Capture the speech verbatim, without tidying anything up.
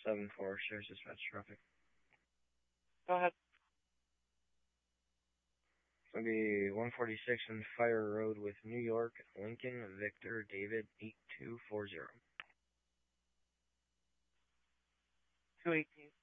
seven four, shares dispatch traffic. Go ahead. It's going to be one forty-six in Fire Road with New York, Lincoln, Victor, David, eight two four zero. two eighteen.